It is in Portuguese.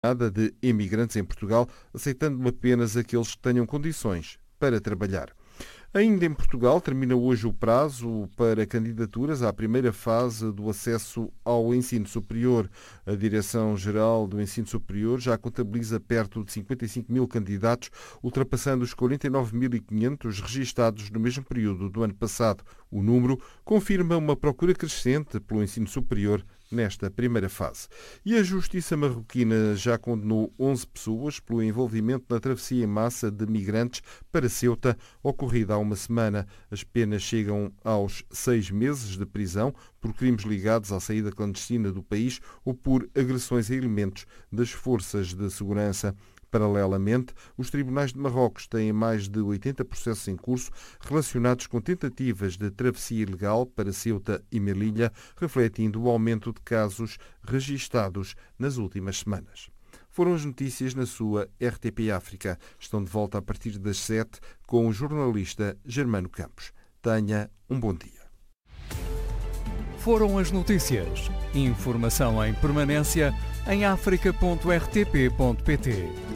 de imigrantes em Portugal, aceitando apenas aqueles que tenham condições para trabalhar. Ainda em Portugal, termina hoje o prazo para candidaturas à primeira fase do acesso ao ensino superior. A Direção-Geral do Ensino Superior já contabiliza perto de 55 mil candidatos, ultrapassando os 49.500 registados no mesmo período do ano passado. O número confirma uma procura crescente pelo ensino superior nesta primeira fase. E a Justiça marroquina já condenou 11 pessoas pelo envolvimento na travessia em massa de migrantes para Ceuta, ocorrida há uma semana. As penas chegam aos 6 meses de prisão por crimes ligados à saída clandestina do país ou por agressões a elementos das forças de segurança. Paralelamente, os tribunais de Marrocos têm mais de 80 processos em curso relacionados com tentativas de travessia ilegal para Ceuta e Melilla, refletindo o aumento de casos registados nas últimas semanas. Foram as notícias na sua RTP África. Estão de volta a partir das 7 com o jornalista Germano Campos. Tenha um bom dia. Foram as notícias. Informação em permanência em africa.rtp.pt.